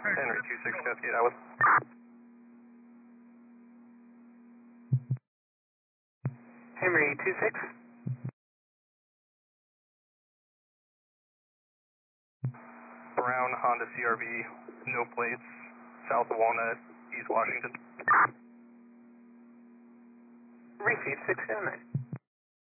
Henry 26 Cascade Island. Henry 26. Brown Honda CRV, no plates, south of Walnut, East Washington. Receive 679.